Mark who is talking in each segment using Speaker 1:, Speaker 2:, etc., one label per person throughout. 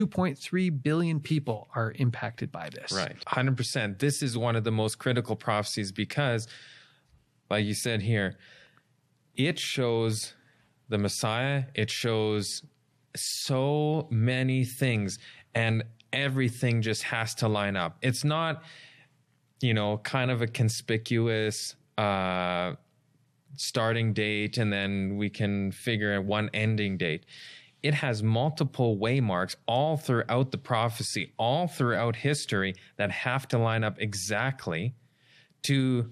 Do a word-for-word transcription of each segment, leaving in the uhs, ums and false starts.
Speaker 1: two point three billion people are impacted by this.
Speaker 2: Right. one hundred percent. This is one of the most critical prophecies because, like you said here, it shows the Messiah. It shows so many things, and everything just has to line up. It's not, you know, kind of a conspicuous uh, starting date and then we can figure out one ending date. It has multiple waymarks all throughout the prophecy, all throughout history that have to line up exactly to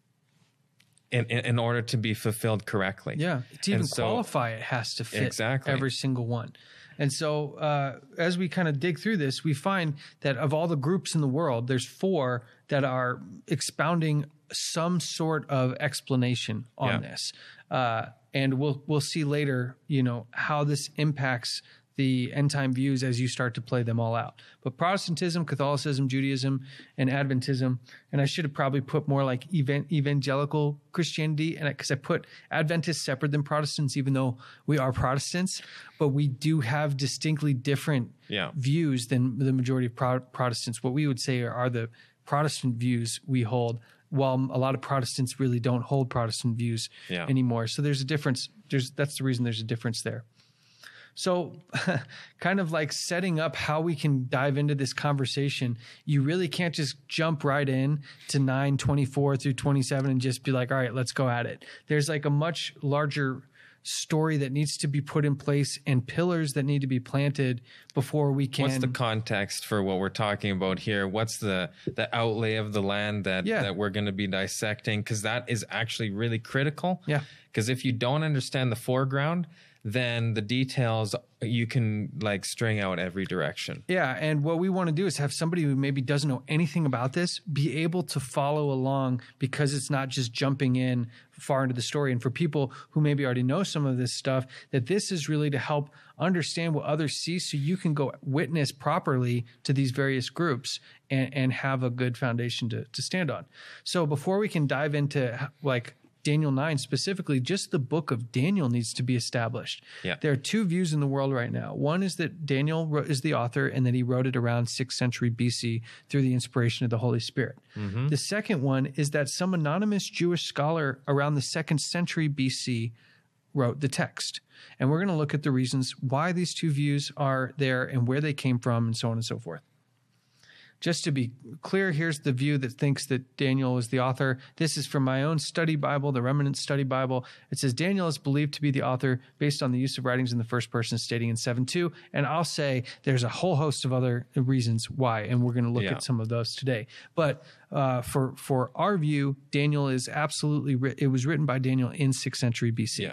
Speaker 2: in, in, in order to be fulfilled correctly.
Speaker 1: Yeah. To even
Speaker 2: so,
Speaker 1: qualify, it has to fit
Speaker 2: exactly.
Speaker 1: every single one. And so uh, as we kind of dig through this, we find that of all the groups in the world, there's four that are expounding some sort of explanation on
Speaker 2: yeah.
Speaker 1: this. Uh, and we'll we'll see later, you know, how this impacts the end time views as you start to play them all out. But Protestantism, Catholicism, Judaism, and Adventism, and I should have probably put more like evan- evangelical Christianity, and because I, I put Adventists separate than Protestants, even though we are Protestants, but we do have distinctly different
Speaker 2: yeah.
Speaker 1: views than the majority of Pro- Protestants. What we would say are, are the Protestant views we hold, while a lot of Protestants really don't hold Protestant views
Speaker 2: yeah.
Speaker 1: anymore. So there's a difference. There's that's the reason there's a difference there. So kind of like setting up how we can dive into this conversation, you really can't just jump right in to nine twenty-four through twenty-seven and just be like, all right, let's go at it. There's like a much larger story that needs to be put in place and pillars that need to be planted before we can.
Speaker 2: What's the context for what we're talking about here? What's the, the outlay of the land that,
Speaker 1: yeah.
Speaker 2: that we're going to be dissecting? Because that is actually really critical.
Speaker 1: Yeah.
Speaker 2: Because if you don't understand the foreground, then the details you can like string out every direction.
Speaker 1: Yeah. And what we want to do is have somebody who maybe doesn't know anything about this be able to follow along, because it's not just jumping in far into the story. And for people who maybe already know some of this stuff, that this is really to help understand what others see so you can go witness properly to these various groups and, and have a good foundation to, to stand on. So before we can dive into like Daniel nine specifically, just the book of Daniel needs to be established.
Speaker 2: Yeah.
Speaker 1: There are two views in the world right now. One is that Daniel wrote, is the author, and that he wrote it around sixth century B C through the inspiration of the Holy Spirit. Mm-hmm. The second one is that some anonymous Jewish scholar around the second century B C wrote the text. And we're going to look at the reasons why these two views are there and where they came from and so on and so forth. Just to be clear, here's the view that thinks that Daniel is the author. This is from my own study Bible, the Remnant Study Bible. It says Daniel is believed to be the author based on the use of writings in the first person stating in seven two. And I'll say there's a whole host of other reasons why, and we're going to look
Speaker 2: yeah.
Speaker 1: at some of those today. But uh, for for our view, Daniel is absolutely, ri- it was written by Daniel in sixth century B C.
Speaker 2: Yeah.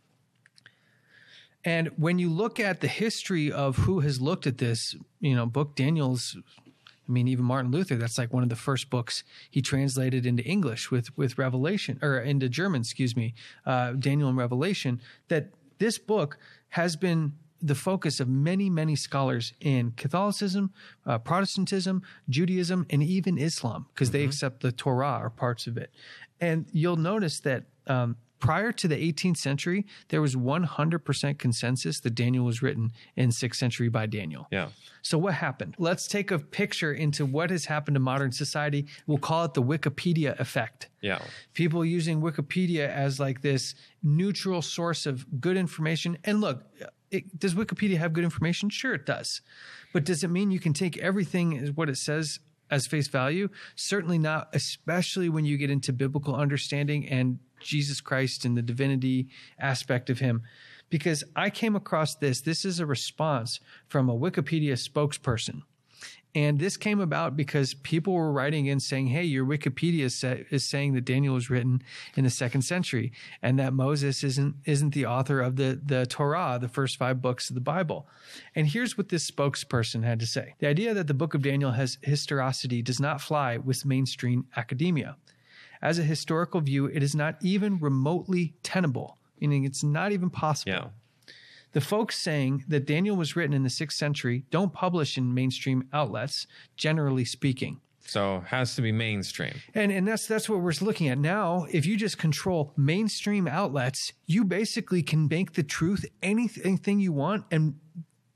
Speaker 1: And when you look at the history of who has looked at this, you know, book Daniel's, I mean, even Martin Luther, that's like one of the first books he translated into English with, with Revelation, or into German, excuse me, uh, Daniel and Revelation, that this book has been the focus of many, many scholars in Catholicism, uh, Protestantism, Judaism, and even Islam, because mm-hmm. they accept the Torah or parts of it. And you'll notice that um, prior to the eighteenth century, there was one hundred percent consensus that Daniel was written in sixth century by Daniel.
Speaker 2: Yeah.
Speaker 1: So what happened? Let's take a picture into what has happened to modern society. We'll call it the Wikipedia effect.
Speaker 2: Yeah.
Speaker 1: People using Wikipedia as like this neutral source of good information. And look, it, does Wikipedia have good information? Sure, it does. But does it mean you can take everything as what it says as face value? Certainly not, especially when you get into biblical understanding and Jesus Christ and the divinity aspect of him. Because I came across this. This is a response from a Wikipedia spokesperson. And this came about because people were writing in saying, hey, your Wikipedia set is saying that Daniel was written in the second century and that Moses isn't isn't the author of the, the Torah, the first five books of the Bible. And here's what this spokesperson had to say. The idea that the book of Daniel has historicity does not fly with mainstream academia. As a historical view, it is not even remotely tenable, meaning it's not even possible.
Speaker 2: Yeah.
Speaker 1: The folks saying that Daniel was written in the sixth century don't publish in mainstream outlets, generally speaking.
Speaker 2: So it has to be mainstream.
Speaker 1: And and that's that's what we're looking at now. If you just control mainstream outlets, you basically can make the truth anything you want and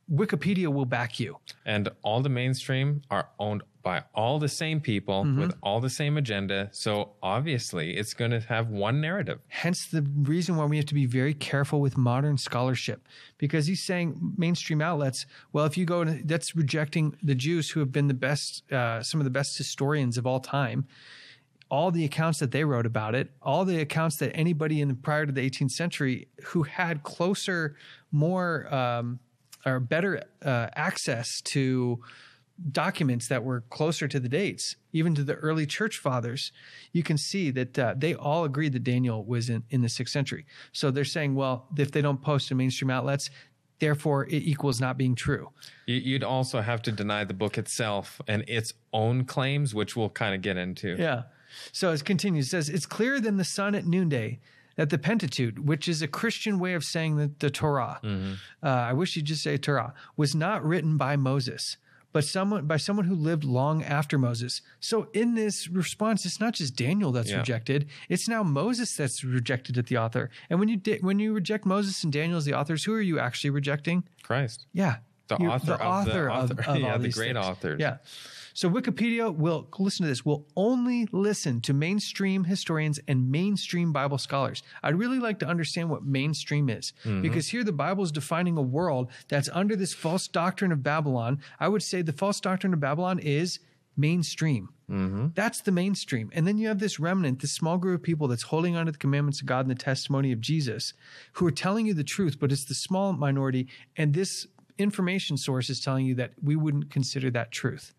Speaker 1: Wikipedia will back you.
Speaker 2: And all the mainstream are owned by all the same people mm-hmm. with all the same agenda. So obviously it's going to have one narrative.
Speaker 1: Hence the reason why we have to be very careful with modern scholarship, because he's saying mainstream outlets, well, if you go to, that's rejecting the Jews who have been the best, uh, some of the best historians of all time. All the accounts that they wrote about it, all the accounts that anybody in the, prior to the eighteenth century who had closer, more um, or better uh, access to documents that were closer to the dates, even to the early church fathers, you can see that uh, they all agreed that Daniel was in, in the sixth century. So they're saying, well, if they don't post in mainstream outlets, therefore it equals not being true.
Speaker 2: You'd also have to deny the book itself and its own claims, which we'll kind of get into.
Speaker 1: Yeah. So it continues, it says, it's clearer than the sun at noonday that the Pentateuch, which is a Christian way of saying that the Torah, mm-hmm. uh, I wish you'd just say Torah, was not written by Moses, but someone by someone who lived long after Moses. So in this response, it's not just Daniel that's yeah. rejected; it's now Moses that's rejected at the author. And when you di- when you reject Moses and Daniel as the authors, who are you actually rejecting?
Speaker 2: Christ.
Speaker 1: Yeah,
Speaker 2: the
Speaker 1: You're,
Speaker 2: author,
Speaker 1: the
Speaker 2: of
Speaker 1: author
Speaker 2: the author.
Speaker 1: of, of
Speaker 2: yeah,
Speaker 1: all
Speaker 2: the
Speaker 1: these
Speaker 2: great
Speaker 1: things.
Speaker 2: authors.
Speaker 1: Yeah. So Wikipedia will, listen to this, will only listen to mainstream historians and mainstream Bible scholars. I'd really like to understand what mainstream is, mm-hmm. because here the Bible is defining a world that's under this false doctrine of Babylon. I would say the false doctrine of Babylon is mainstream. Mm-hmm. That's the mainstream. And then you have this remnant, this small group of people that's holding on to the commandments of God and the testimony of Jesus, who are telling you the truth, but it's the small minority. And this information source is telling you that we wouldn't consider that truth.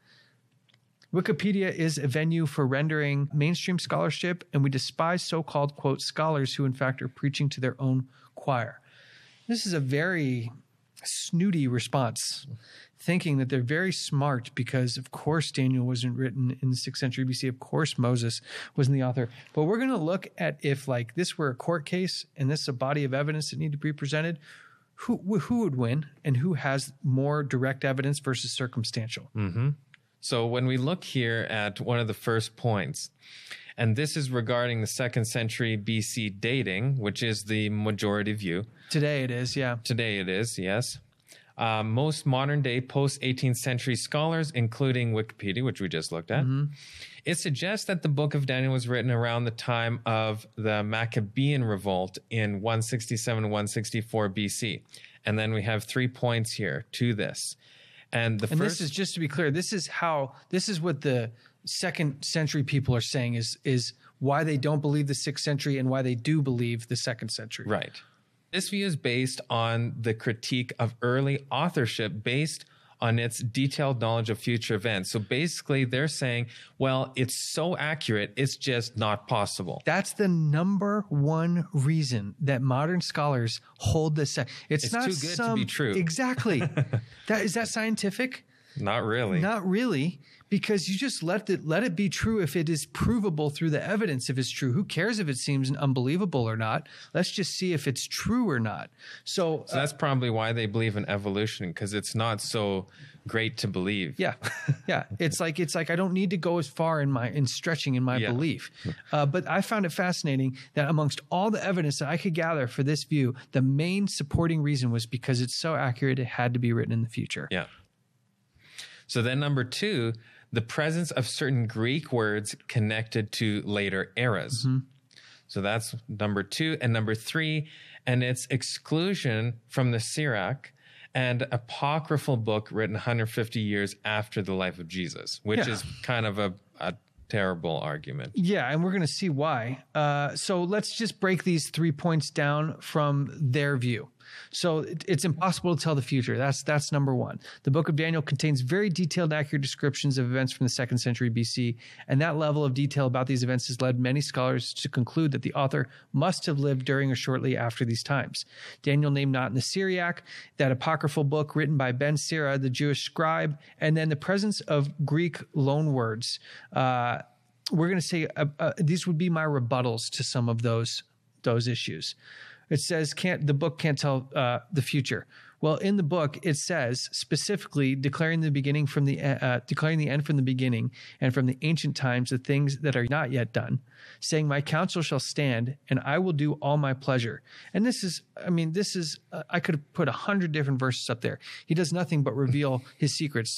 Speaker 1: Wikipedia is a venue for rendering mainstream scholarship, and we despise so-called, quote, scholars who in fact are preaching to their own choir. This is a very snooty response, thinking that they're very smart because, of course, Daniel wasn't written in the sixth century B C. Of course, Moses wasn't the author. But we're going to look at if, like, this were a court case and this is a body of evidence that need to be presented, who, who would win and who has more direct evidence versus circumstantial.
Speaker 2: Mm-hmm. So when we look here at one of the first points, and this is regarding the second century B C dating, which is the majority view.
Speaker 1: Today it is, yeah.
Speaker 2: Today it is, yes. Uh, most modern day post-eighteenth century scholars, including Wikipedia, which we just looked at, mm-hmm. it suggests that the book of Daniel was written around the time of the Maccabean revolt in one sixty-seven to one sixty-four B C. And then we have three points here to this. And the
Speaker 1: and
Speaker 2: first,
Speaker 1: this is, just to be clear, this is how, this is what the second century people are saying is, is why they don't believe the sixth century and why they do believe the second century.
Speaker 2: Right. This view is based on the critique of early authorship based on its detailed knowledge of future events. So basically they're saying, well, it's so accurate, it's just not possible.
Speaker 1: That's the number one reason that modern scholars hold this. It's,
Speaker 2: it's
Speaker 1: not
Speaker 2: too good
Speaker 1: some,
Speaker 2: to be true.
Speaker 1: Exactly. that, is that scientific?
Speaker 2: Not really.
Speaker 1: Not really, because you just let it, let it be true if it is provable through the evidence if it's true. Who cares if it seems unbelievable or not? Let's just see if it's true or not. So,
Speaker 2: so that's uh, probably why they believe in evolution, because it's not so great to believe.
Speaker 1: Yeah. Yeah. It's like, it's like, I don't need to go as far in my, in stretching in my yeah. belief. Uh, but I found it fascinating that amongst all the evidence that I could gather for this view, the main supporting reason was because it's so accurate, it had to be written in the future.
Speaker 2: Yeah. So then number two, the presence of certain Greek words connected to later eras. Mm-hmm. So that's number two. And number three, and its exclusion from the Sirach, and apocryphal book written one hundred fifty years after the life of Jesus, which yeah. is kind of a, a terrible argument.
Speaker 1: Yeah, and we're going to see why. Uh, so let's just break these three points down from their view. So it, it's impossible to tell the future. That's that's number one. The book of Daniel contains very detailed, accurate descriptions of events from the second century B C, and that level of detail about these events has led many scholars to conclude that the author must have lived during or shortly after these times. Daniel named not in the Syriac, that apocryphal book written by Ben Sira, the Jewish scribe, and then the presence of Greek loanwords. Uh, we're going to say uh, uh, these would be my rebuttals to some of those those issues. It says can't the book can't tell uh, the future. Well, in the book, it says specifically declaring the beginning from the uh, declaring the end from the beginning, and from the ancient times the things that are not yet done, saying, "My counsel shall stand, and I will do all my pleasure." And this is, I mean, this is, uh, I could have put a hundred different verses up there. He does nothing but reveal his secrets